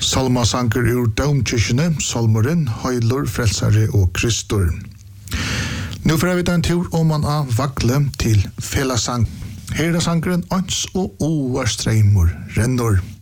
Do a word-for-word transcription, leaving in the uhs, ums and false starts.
Salmasanker ur Domkirkene, Salmoren, Høylor, Frelsare og Kristor. Nå får vi ta en tur om man av vakle til Felasang. Her er sangeren Ans og Oar Streimur Rennor.